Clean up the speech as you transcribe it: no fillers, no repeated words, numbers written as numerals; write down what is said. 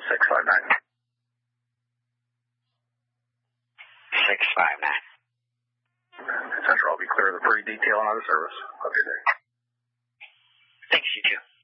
659. 659. Central, I'll be clear of the free detail and other service. Have a good day. Thanks, you too.